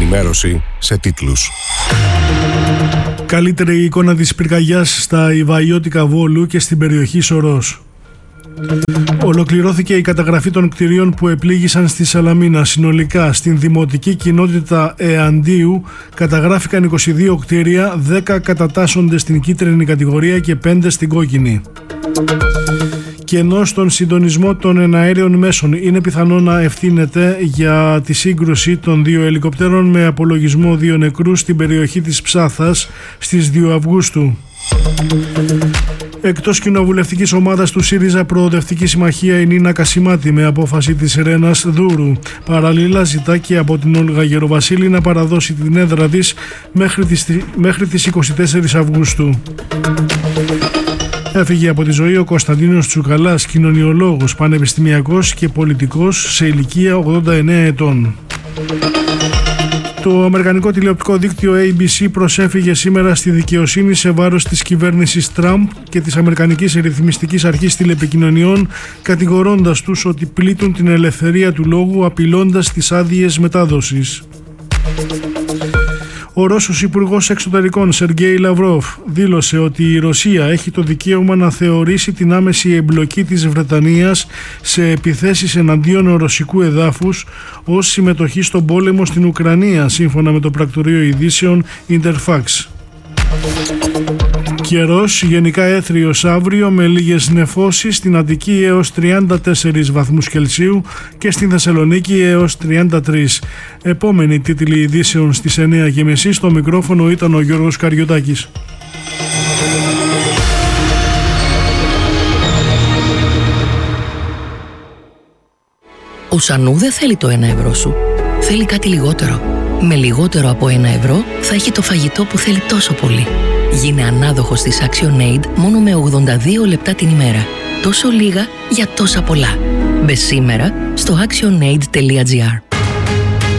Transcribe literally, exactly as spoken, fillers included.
ενημέρωση σε τίτλους. Καλύτερη εικόνα της πυρκαγιάς στα Ιβαϊώτικα Βόλου και στην περιοχή Σωρός. Ολοκληρώθηκε η καταγραφή των κτηρίων που επλήγησαν στη Σαλαμίνα. Συνολικά στην δημοτική κοινότητα Εαντίου καταγράφηκαν είκοσι δύο κτίρια, δέκα κατατάσσονται στην κίτρινη κατηγορία και πέντε στην κόκκινη. Και ενώ στον συντονισμό των εναέριων μέσων είναι πιθανό να ευθύνεται για τη σύγκρουση των δύο ελικοπτέρων με απολογισμό δύο νεκρούς στην περιοχή της Ψάθας στις δύο Αυγούστου. Εκτός κοινοβουλευτικής ομάδας του ΣΥΡΙΖΑ Προοδευτική Συμμαχία η Νίνα Κασιμάτη με απόφαση της Ρένας Δούρου. Παραλλήλα ζητά και από την Όλγα Γεροβασίλη να παραδώσει την έδρα της μέχρι τις, μέχρι τις είκοσι τέσσερις Αυγούστου. Έφυγε από τη ζωή ο Κωνσταντίνος Τσουκαλάς, κοινωνιολόγος, πανεπιστημιακός και πολιτικός σε ηλικία ογδόντα εννέα ετών. Το αμερικανικό τηλεοπτικό δίκτυο έι μπι σι προσέφυγε σήμερα στη δικαιοσύνη σε βάρος της κυβέρνησης Τραμπ και της Αμερικανικής Ρυθμιστικής Αρχής Τηλεπικοινωνιών, κατηγορώντας τους ότι πλήττουν την ελευθερία του λόγου απειλώντας τις άδειες μετάδοσης. Ο Ρώσος Υπουργός Εξωτερικών Σεργέη Λαυρόφ δήλωσε ότι η Ρωσία έχει το δικαίωμα να θεωρήσει την άμεση εμπλοκή της Βρετανίας σε επιθέσεις εναντίον ρωσικού εδάφους ως συμμετοχή στον πόλεμο στην Ουκρανία, σύμφωνα με το πρακτορείο ειδήσεων Interfax. Καιρός γενικά έθριος αύριο με λίγες νεφώσεις, στην Αττική έως τριάντα τέσσερις βαθμούς Κελσίου και στην Θεσσαλονίκη έως τριάντα τρεις. Επόμενη τίτλη ειδήσεων στις εννέα και μισή. Στο μικρόφωνο ήταν ο Γιώργος Καριωτάκης. Ο Σανού δεν θέλει το ένα ευρώ σου. Θέλει κάτι λιγότερο. Με λιγότερο από ένα ευρώ θα έχει το φαγητό που θέλει τόσο πολύ. Γίνε ανάδοχος της ActionAid μόνο με ογδόντα δύο λεπτά την ημέρα. Τόσο λίγα για τόσα πολλά. Μπες σήμερα στο actionaid τελεία gr.